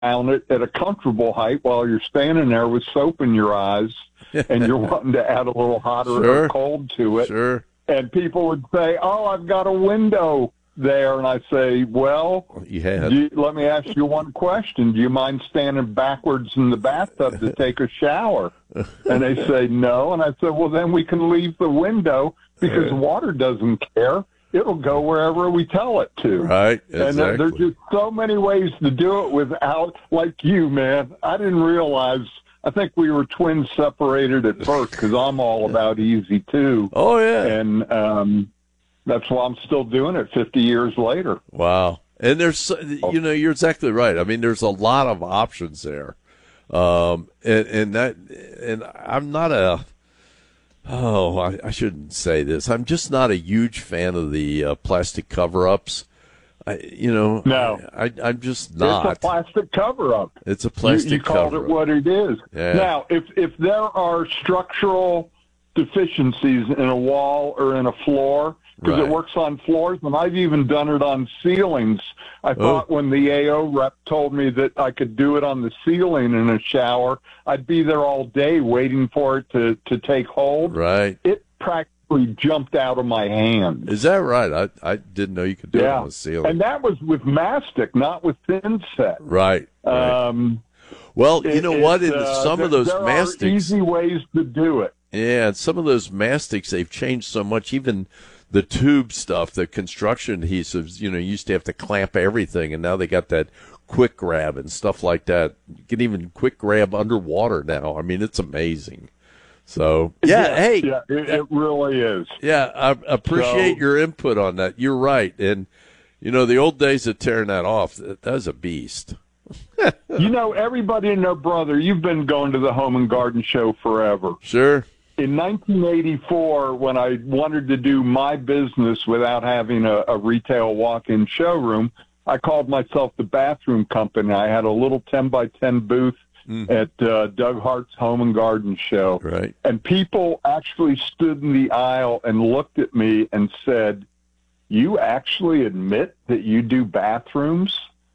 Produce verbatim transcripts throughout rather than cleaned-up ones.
down it at a comfortable height while you're standing there with soap in your eyes and you're wanting to add a little hot or Sure. cold to it. Sure. And people would say, oh, I've got a window there. And I say, well, You had. do you, let me ask you one question. Do you mind standing backwards in the bathtub to take a shower? And they say, no. And I said, well, then we can leave the window because water doesn't care. It'll go wherever we tell it to. Right. And uh, Exactly. there's just so many ways to do it without, like you, man. I didn't realize, I think we were twins separated at birth because I'm all about easy, too. Oh, yeah. And um, that's why I'm still doing it fifty years later. Wow. And there's, you know, you're exactly right. I mean, there's a lot of options there. Um, and, and that, and I'm not a, oh, I, I shouldn't say this. I'm just not a huge fan of the uh, plastic cover-ups. I, you know, No. I, I'm just not. It's a plastic cover-up. It's a plastic You, you called cover-up. it what it is. Yeah. Now, if if there are structural deficiencies in a wall or in a floor, because Right. it works on floors, and I've even done it on ceilings. I thought when the A O rep told me that I could do it on the ceiling in a shower, I'd be there all day waiting for it to, to take hold. Right. It practically jumped out of my hand. Is that right? I, I didn't know you could do it Yeah. on the ceiling. And that was with mastic, not with thin set. Right. right. Um, well, you know it- what? In uh, some there, of those there mastics, are easy ways to do it. yeah, and some of those mastics, they've changed so much. Even the tube stuff, the construction adhesives, you know, you used to have to clamp everything, and now they got that quick grab and stuff like that. You can even quick grab underwater now. I mean, it's amazing. So, yeah, Yeah, hey, yeah, it, it really is. yeah, I appreciate So- your input on that. You're right. And, you know, the old days of tearing that off, that, that was a beast. You know, everybody and their brother, you've been going to the Home and Garden Show forever. Sure. In nineteen eighty-four, when I wanted to do my business without having a, a retail walk-in showroom, I called myself the Bathroom Company. I had a little ten by ten booth Mm. at uh, Doug Hart's Home and Garden Show. Right. And people actually stood in the aisle and looked at me and said, you actually admit that you do bathrooms?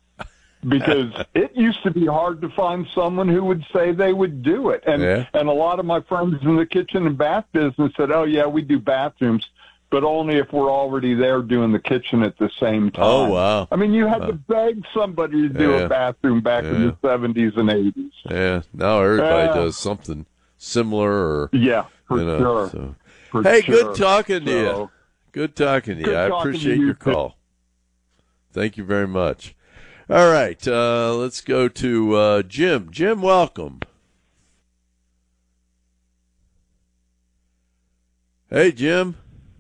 Because it used to be hard to find someone who would say they would do it. And Yeah. and a lot of my friends in the kitchen and bath business said, oh, yeah, we do bathrooms, but only if we're already there doing the kitchen at the same time. Oh, wow. I mean, you had to beg somebody to do Yeah. a bathroom back in Yeah. the seventies and eighties. Yeah, now everybody Yeah. does something similar or, Yeah, for you know. sure. So. For Hey, sure. good talking to you. So, Good talking to you. Good I talking to appreciate you, your too. call. Thank you very much. All right, uh, let's go to uh, Jim. Jim, welcome. Hey, Jim.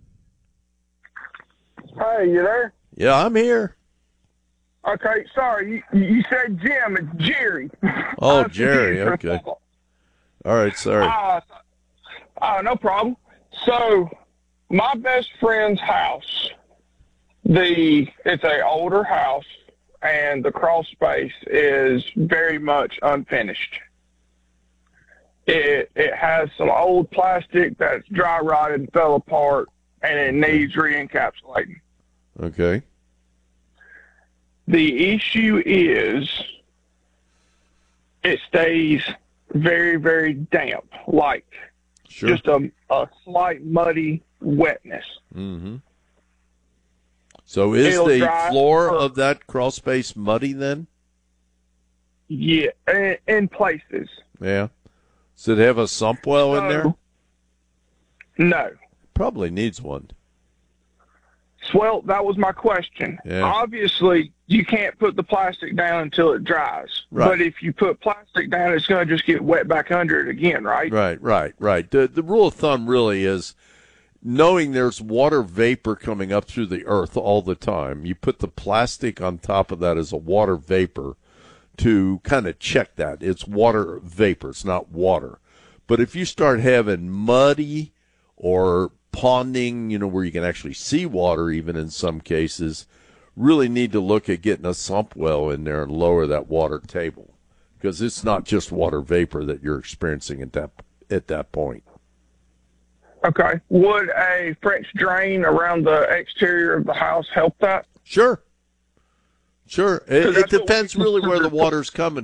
Hey, you there? Yeah, I'm here. Okay, sorry. You, you said Jim. It's Jerry. Oh, I was Jerry. confused for a Okay. second. All right, sorry. Uh, uh, no problem. So, my best friend's house, the it's a older house, and the crawl space is very much unfinished. It it has some old plastic that's dry rotted and fell apart, and it needs re-encapsulating. Okay. The issue is it stays very, very damp, like Sure. just a, a slight muddy wetness. Mm-hmm. So is It'll the dry floor or- of that crawl space muddy then? Yeah, in, in places. Yeah. Does it have a sump well in So- there? No. Probably needs one. Well, that was my question. Yeah. Obviously, you can't put the plastic down until it dries. Right. But if you put plastic down, it's going to just get wet back under it again, right? Right, right, right. The the rule of thumb really is knowing there's water vapor coming up through the earth all the time. You put the plastic on top of that as a water vapor to kind of check that. It's water vapor, it's not water. But if you start having muddy or ponding, you know, where you can actually see water even in some cases, really need to look at getting a sump well in there and lower that water table, because it's not just water vapor that you're experiencing at that at that point. Okay. Would a French drain around the exterior of the house help that? Sure. Sure. It, it that's what we depends really where the consider- water's coming